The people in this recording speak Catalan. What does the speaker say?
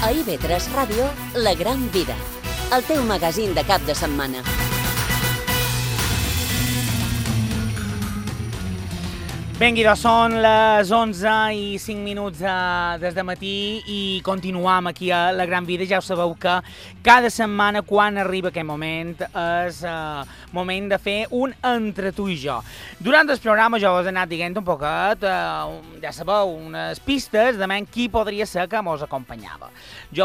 A IB3 Ràdio, La Gran Vida, el teu magazín de cap de setmana. Vinga, són les 11:05 des de matí i continuam aquí a La Gran Vida. Ja ho sabeu que cada setmana, quan arriba aquest moment, és moment de fer un entre tu i jo. Durant el programa jo us he anat dient un poquet, ja sabeu, unes pistes de qui podria ser que mos acompanyava. Jo